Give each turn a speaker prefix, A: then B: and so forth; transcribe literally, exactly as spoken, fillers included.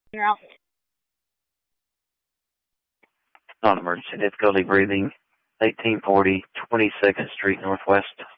A: You're out.
B: Non-emergency difficulty breathing, eighteen forty, twenty-second Street Northwest.